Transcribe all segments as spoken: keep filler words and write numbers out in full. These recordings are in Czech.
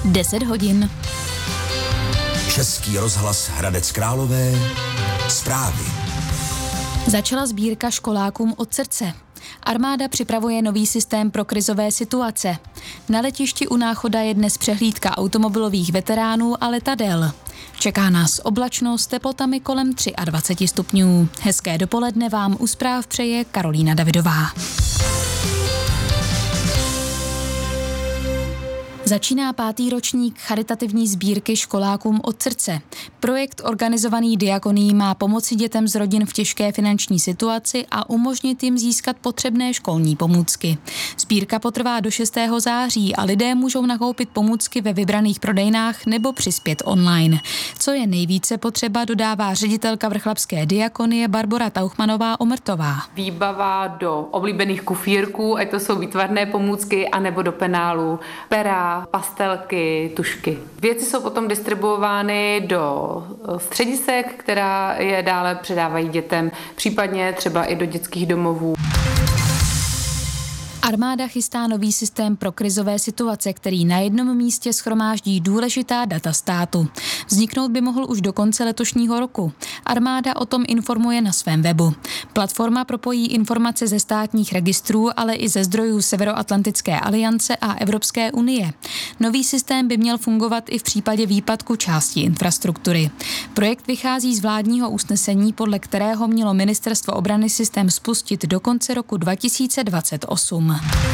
deset hodin. Český rozhlas Hradec Králové. Zprávy. Začala sbírka školákům od srdce. Armáda připravuje nový systém pro krizové situace. Na letišti u Náchoda je dnes přehlídka automobilových veteránů a letadel. Čeká nás oblačno s teplotami kolem dvacet tři stupňů. Hezké dopoledne vám u zpráv přeje Karolína Davidová. Začíná pátý ročník charitativní sbírky školákům od srdce. Projekt organizovaný Diakonií má pomoci dětem z rodin v těžké finanční situaci a umožnit jim získat potřebné školní pomůcky. Sbírka potrvá do šestého září a lidé můžou nakoupit pomůcky ve vybraných prodejnách nebo přispět online. Co je nejvíce potřeba, dodává ředitelka vrchlabské diakonie Barbora Tauchmanová-Omrtová. Výbava do oblíbených kufírků, ať to jsou výtvarné pomůcky, anebo do penálu, pera, pastelky, tušky. Věci jsou potom distribuovány do středisek, která je dále předávají dětem, případně třeba i do dětských domovů. Armáda chystá nový systém pro krizové situace, který na jednom místě shromáždí důležitá data státu. Vzniknout by mohl už do konce letošního roku. Armáda o tom informuje na svém webu. Platforma propojí informace ze státních registrů, ale i ze zdrojů Severoatlantické aliance a Evropské unie. Nový systém by měl fungovat i v případě výpadku části infrastruktury. Projekt vychází z vládního usnesení, podle kterého mělo Ministerstvo obrany systém spustit do konce roku dva tisíce dvacet osm.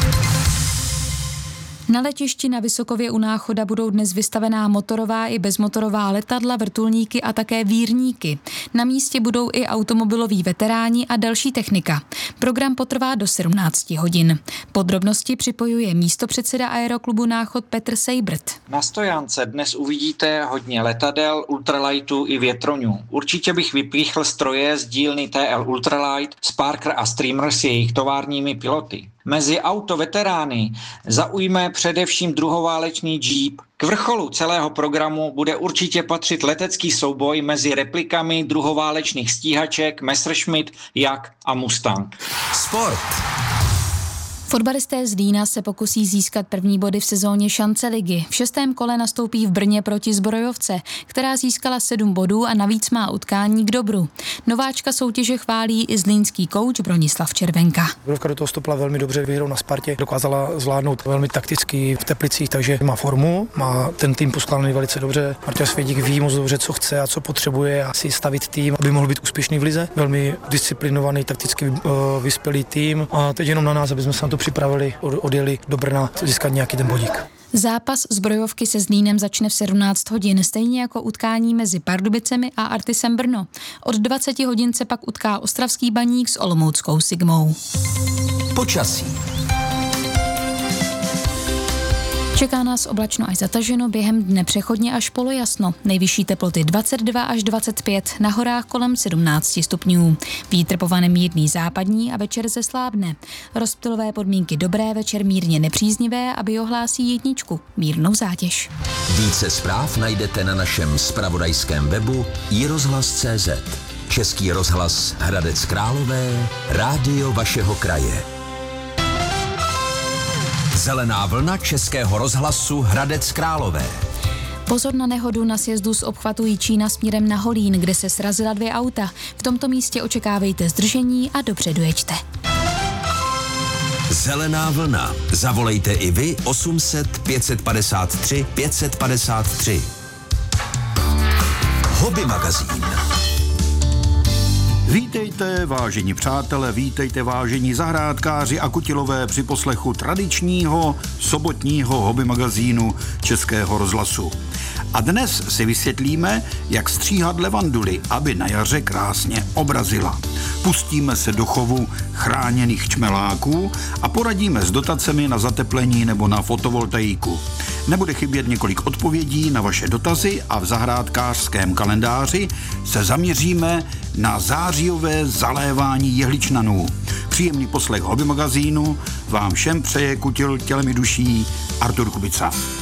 Na letišti na Vysokově u Náchoda budou dnes vystavená motorová i bezmotorová letadla, vrtulníky a také vírníky. Na místě budou i automobiloví veteráni a další technika. Program potrvá do sedmnáct hodin. Podrobnosti připojuje místopředseda Aeroklubu Náchod Petr Sejbrt. Na stojánce dnes uvidíte hodně letadel, ultralightů i větroňů. Určitě bych vypíchl stroje z dílny T L Ultralight, Sparker a Streamer s jejich továrními piloty. Mezi auto veterány zaujme především druhoválečný Jeep. K vrcholu celého programu bude určitě patřit letecký souboj mezi replikami druhoválečných stíhaček Messerschmitt, Jak a Mustang. Sport. Fotbalisté z Zlína se pokusí získat první body v sezóně šance ligy. V šestém kole nastoupí v Brně proti Zbrojovce, která získala sedm bodů a navíc má utkání k dobru. Nováčka soutěže chválí i zlínský kouč Bronislav Červenka. Zbrojovka do toho stopla velmi dobře, vyhrou na Spartě, dokázala zvládnout velmi takticky v Teplicích, takže má formu, má ten tým poskládaný velice dobře. Martin Svědík ví moc dobře, co chce a co potřebuje a si stavit tým, aby mohl být úspěšný v lize. Velmi disciplinovaný, takticky uh, vyspělý tým a teď jenom na nás, aby jsme se na to připravili, odjeli do Brna získat nějaký ten bodík. Zápas Zbrojovky se Zlínem začne v sedmnáct hodin, stejně jako utkání mezi Pardubicemi a Artisem Brno. Od dvacet hodin se pak utká ostravský Baník s olomouckou Sigmou. Počasí. Čeká nás oblačno až zataženo, během dne přechodně až polojasno. Nejvyšší teploty dvacet dva až dvacet pět, na horách kolem sedmnáct stupňů. Vítr povane mírný západní a večer zeslábne. Rozptylové podmínky dobré, večer mírně nepříznivé a biohlásí jedničku, mírnou zátěž. Více zpráv najdete na našem zpravodajském webu i rozhlas tečka cé zet. Český rozhlas Hradec Králové, rádio vašeho kraje. Zelená vlna Českého rozhlasu Hradec Králové. Pozor na nehodu na sjezdu z obchvatu Jičína směrem na Holín, kde se srazila dvě auta. V tomto místě očekávejte zdržení a dobře dojeďte. Zelená vlna. Zavolejte i vy osm set pět set padesát tři pět set padesát tři. Hobby magazín. Vítejte, vážení přátelé, vítejte, vážení zahrádkáři a kutilové při poslechu tradičního sobotního hobby magazínu Českého rozhlasu. A dnes si vysvětlíme, jak stříhat levanduly, aby na jaře krásně obrazila. Pustíme se do chovu chráněných čmeláků a poradíme s dotacemi na zateplení nebo na fotovoltaiku. Nebude chybět několik odpovědí na vaše dotazy a v zahrádkářském kalendáři se zaměříme na zářijové zalévání jehličnanů. Příjemný poslech hobby magazínu vám všem přeje kutil tělem i duší Artur Kubica.